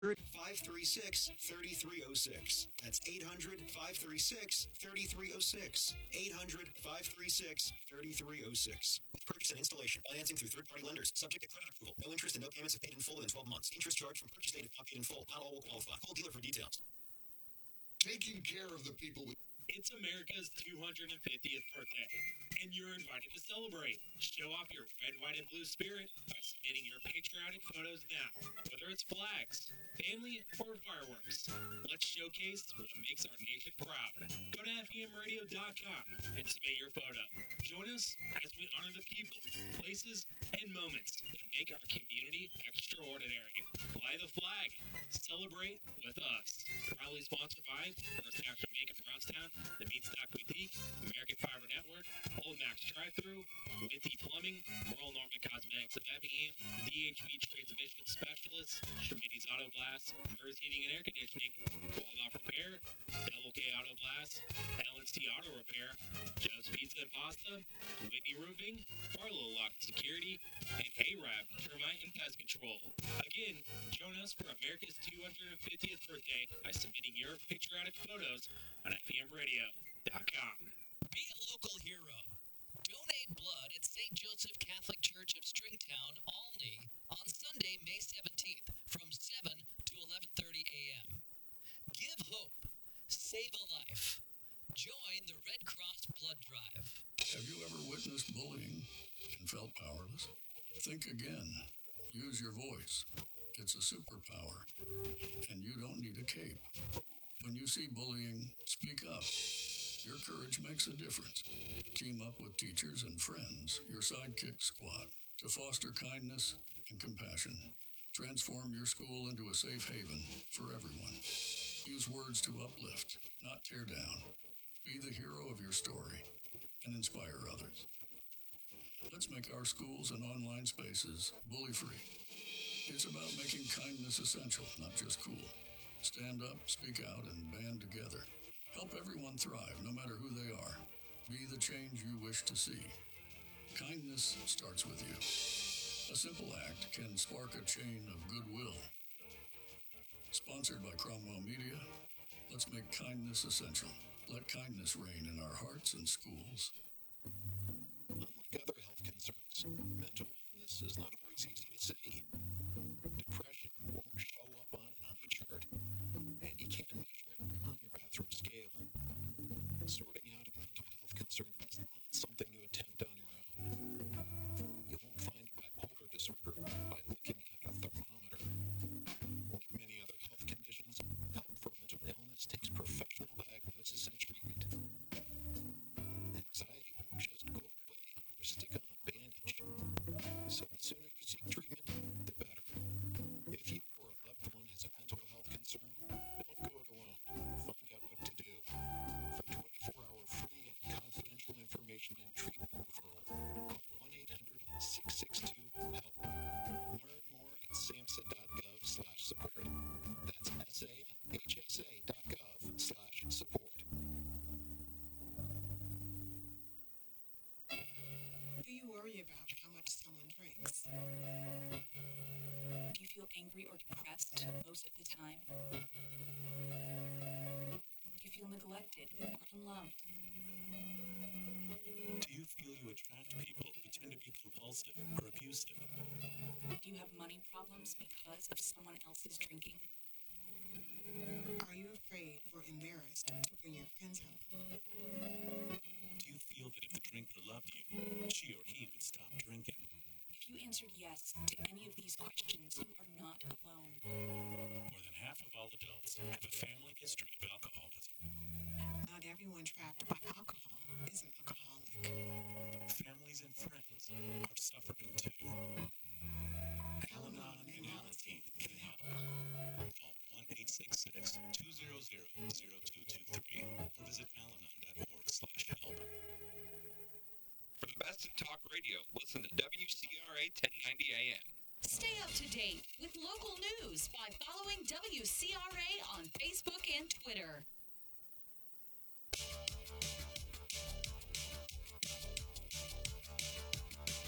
800-536-3306. That's 800-536-3306. 800-536-3306. Purchase and installation. Financing through third-party lenders. Subject to credit approval. No interest and no payments if paid in full within 12 months. Interest charged from purchase date if not paid in full. Not all will qualify. Call dealer for details. Taking care of the people we... It's America's 250th birthday, and you're invited to celebrate. Show off your red, white, and blue spirit by submitting your patriotic photos now. Whether it's flags, family, or fireworks, let's showcase what makes our nation proud. Go to FEMradio.com and submit your photo. Join us as we honor the people, places, and moments that make our community extraordinary. Fly the flag. Celebrate with us. Proudly sponsored by First National Bank of Brownstown, the Meatstock Boutique, American Fiber Network, Old Max Drive-Thru, Winty Plumbing, Royal Norman Cosmetics of Effingham, DHB Transmission Specialists, Schmitty's Auto Glass, Hers Heating and Air Conditioning, Waldorf Repair, Double K Auto Glass, LNT Auto Repair, Joe's Pizza and Pasta, Whitney Roofing, Barlow Lock Security, and A-Rab Termite and Pest Control. Again, join us for America's 250th birthday by submitting your patriotic photos on FEMradio.com. Be a local hero. Donate blood at St. Joseph Catholic Church of Stringtown, Olney, on Sunday, May 17th from 7 to 11:30 a.m. Give hope. Save a life. Join the Red Cross Blood Drive. Have you ever witnessed bullying and felt powerless? Think again. Use your voice. It's a superpower, and you don't need a cape. When you see bullying, speak up. Your courage makes a difference. Team up with teachers and friends, your sidekick squad, to foster kindness and compassion. Transform your school into a safe haven for everyone. Use words to uplift, not tear down. Be the hero of your story and inspire others. Let's make our schools and online spaces bully-free. It's about making kindness essential, not just cool. Stand up, speak out, and band together. Help everyone thrive, no matter who they are. Be the change you wish to see. Kindness starts with you. A simple act can spark a chain of goodwill. Sponsored by Cromwell Media, let's make kindness essential. Let kindness reign in our hearts and schools. Unlike other health concerns, mental illness is not always easy to see. Depression won't show up on an eye chart, and you can't measure it on your bathroom scale. Sorting out a mental health concern is not something you attempt on your own. You won't find bipolar disorder by looking at a thermometer. Like many other health conditions, help for mental illness takes professional diagnosis and treatment. Anxiety won't just go away or stick on a bandage. So the sooner you seek treatment, the better. If you or a loved one has a mental health concern, don't go it alone. Find out what to do. For 24-hour free and confidential information and treatment referral, call 1-800-662-HELP. Learn more at samhsa.gov/support. That's samhsa.gov/support. Do you worry about how much someone drinks? Do you feel angry or depressed most of the time? Do you feel neglected or unloved? Do you feel you attract people who tend to be compulsive or abusive? Do you have money problems because of someone else's drinking? Are you afraid or embarrassed to bring your friends home? Do you feel that if the drinker loved you, she or he would stop drinking? If you answered yes to any of these questions, you are not alone. More than half of all adults have a family history of alcoholism. Not everyone trapped by alcohol is an alcoholic. Families and friends are suffering too. Al-Anon and Alateen can help. Call 1-866-200-0223 or visit alanon.org/help. For the best in talk radio, listen to WCRA 1090 AM. Stay up to date with local news by following WCRA on Facebook and Twitter.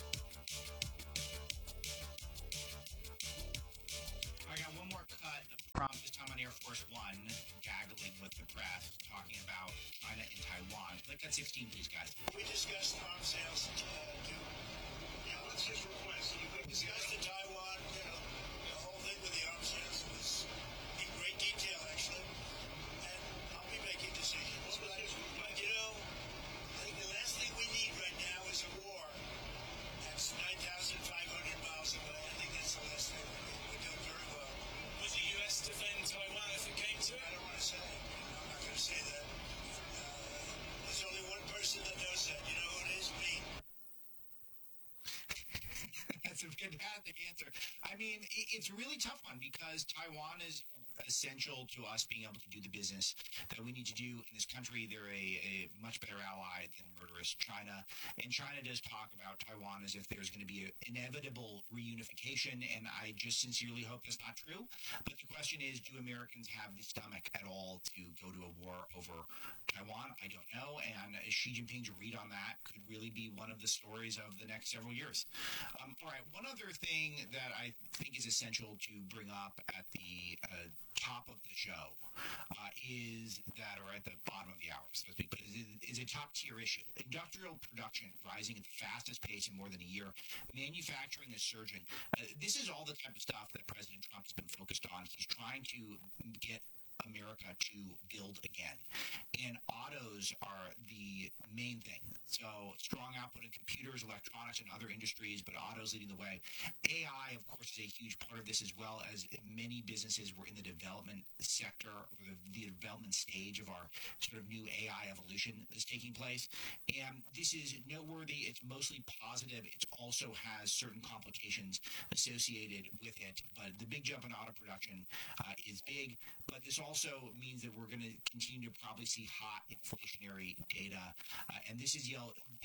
I got one more cut of Trump, this time on Air Force One, gaggling with the press, talking about China and Taiwan. Click on 16, please, guys. We discussed arms sales too. Yeah, let's just request. We discussed the Taiwan, the whole thing with the arms sales was in great detail, actually. And I'll be making decisions. But, I think the last thing we need right now is a war. That's 9,500 miles away. I think that's the last thing we need. We're doing very well. Would the U.S. defend Taiwan if it came to it? I don't want to say. I'm not going to say that. There's only one person that knows that. You know who it is? Me. That's a fantastic answer. I mean, it's a really tough one because Taiwan is essential to us being able to do the business that we need to do in this country. They're a much better ally than murderous China. And China does talk about Taiwan as if there's going to be an inevitable reunification, and I just sincerely hope that's not true. But the question is, do Americans have the stomach at all to go to a war over Taiwan? I don't know. And Xi Jinping's read on that could really be one of the stories of the next several years. All right, one other thing that I think is essential to bring up at the top of the show is that, or at the bottom of the hour, so to speak, but is a top-tier issue. Industrial production rising at the fastest pace in more than a year. Manufacturing is surging. This is all the type of stuff that President Trump has been focused on. He's trying to get America to build again. And autos are the main thing. So strong output in computers, electronics, and other industries, but autos leading the way. AI, of course, is a huge part of this, as well as many businesses were in the development sector, or the development stage of our sort of new AI evolution that's taking place. And this is noteworthy. It's mostly positive. It also has certain complications associated with it. But the big jump in auto production is big. But this also means that we're going to continue to probably see hot inflationary data. And this is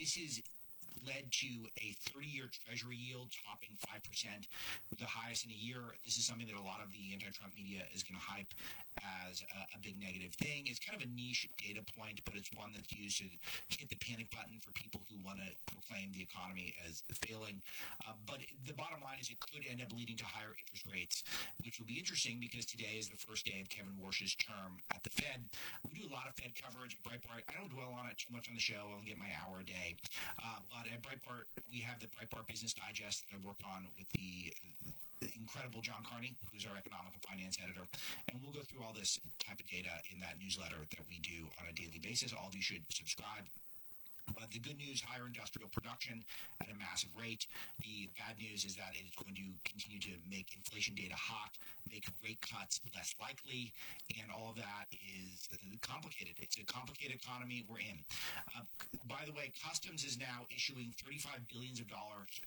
led to a 30-year Treasury yield topping 5%, the highest in a year. This is something that a lot of the anti-Trump media is going to hype as a big negative thing. It's kind of a niche data point, but it's one that's used to hit the panic button for people who want to proclaim the economy as failing. But the bottom line is it could end up leading to higher interest rates, which will be interesting because today is the first day of Kevin Warsh's term at the Fed. We do a lot of Fed coverage at Breitbart. I don't dwell on it too much on the show. I only get my hour a day. But at Breitbart, we have the Breitbart Business Digest that I work on with the incredible John Carney, who's our economic and finance editor. And we'll go through all this type of data in that newsletter that we do on a daily basis. All of you should subscribe. But the good news, higher industrial production at a massive rate. The bad news is that it's going to continue to make inflation data hot, make rate cuts less likely, and all of that is complicated. It's a complicated economy we're in. By the way, Customs is now issuing $35 billion in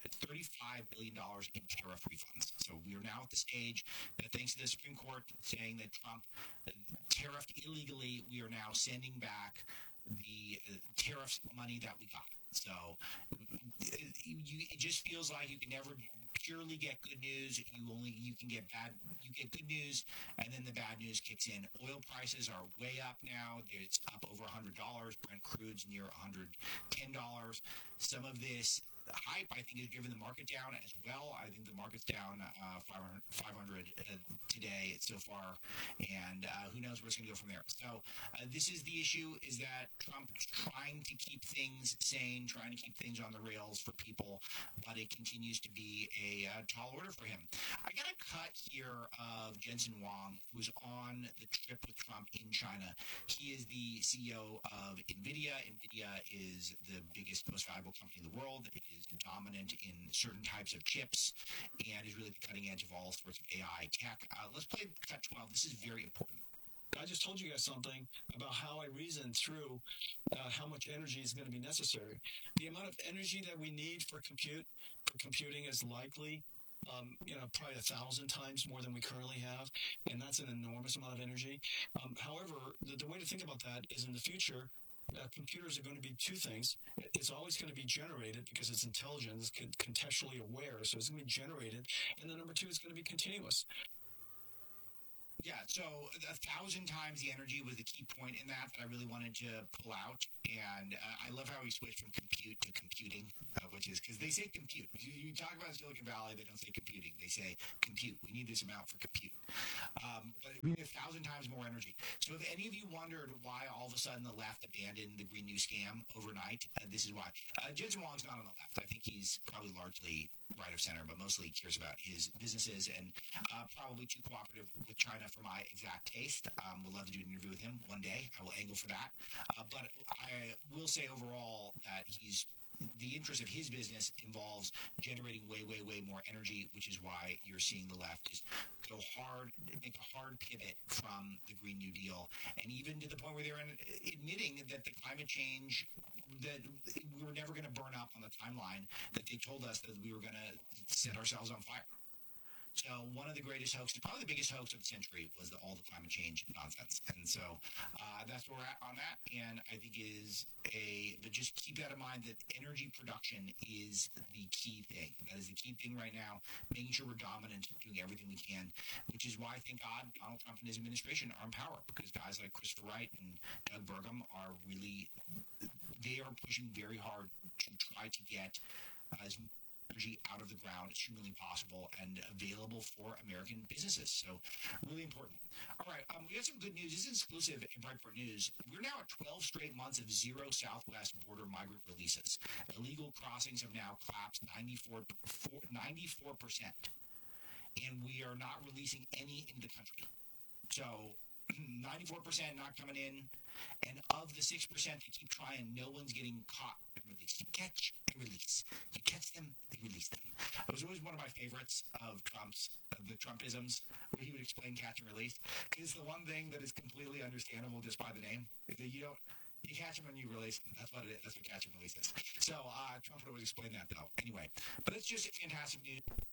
tariff refunds. So we are now at the stage that, thanks to the Supreme Court saying that Trump tariffed illegally, we are now sending back the tariffs money that we got. So it just feels like you can never purely get good news. You can get good news, and then the bad news kicks in. Oil prices are way up now. It's up over $100. Brent crude's near $110. Some of this hype, I think, has driven the market down as well. I think the market's down 500 today so far, and who knows where it's going to go from there. So this is the issue, is that Trump is trying to keep things sane, trying to keep things on the rails for people, but it continues to be a tall order for him. I got a cut here of Jensen Huang, who's on the trip with Trump in China. He is the CEO of NVIDIA. NVIDIA is the biggest, most valuable company in the world. It is dominant in certain types of chips and is really the cutting edge of all sorts of AI tech. Let's play cut 12. This is very important. I just told you guys something about how I reasoned through how much energy is going to be necessary. The amount of energy that we need for computing is likely probably 1,000 times more than we currently have, and that's an enormous amount of energy. However, the way to think about that is, in the future, computers are going to be two things. It's always going to be generated because it's intelligent, it's contextually aware, so it's going to be generated. And then number two, it's going to be continuous. Yeah, so 1,000 times the energy was the key point in that I really wanted to pull out. And I love how he switched from compute to computing, which is because they say compute. You talk about Silicon Valley, they don't say computing. They say compute. We need this amount for compute. But we need 1,000 times more energy. So if any of you wondered why all of a sudden the left abandoned the Green New scam overnight, this is why. Jensen Huang's not on the left. I think he's probably largely right of center, but mostly cares about his businesses and probably too cooperative with China for my exact taste. Would love to do an interview with him one day. I will angle for that. But I will say overall that the interest of his business involves generating way, way, way more energy, which is why you're seeing the left just go hard, make a hard pivot from the Green New Deal, and even to the point where they're admitting that the climate change, that we were never going to burn up on the timeline that they told us that we were going to set ourselves on fire. So one of the greatest hoaxes, probably the biggest hoax of the century, was all the climate change nonsense. And so that's where we're at on that. And I think but just keep that in mind that energy production is the key thing. That is the key thing right now, making sure we're dominant, doing everything we can, which is why, thank God, Donald Trump and his administration are in power, because guys like Christopher Wright and Doug Burgum are they are pushing very hard to try to get as energy out of the ground as humanly possible and available for American businesses. So really important. All right, we got some good news. This is exclusive in Breitbart News. We're now at 12 straight months of zero southwest border migrant releases. Illegal crossings have now collapsed 94%. And we are not releasing any into the country. So 94% not coming in. And of the 6% that keep trying, no one's getting caught and released. You catch and release. You catch them, they release them. It was always one of my favorites of the Trumpisms, where he would explain catch and release. It's the one thing that is completely understandable just by the name. Is that you catch them and you release them. That's what it is. That's what catch and release is. So Trump would always explain that, though. Anyway, but it's just fantastic news.